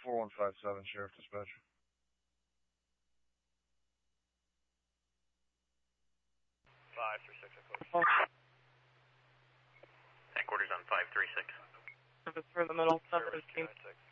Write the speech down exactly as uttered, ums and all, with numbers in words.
four one five seven, Sheriff Dispatch. five three six, I close. Oh. Headquarters on five three six. If it's for the middle, seven Service team. two nine six.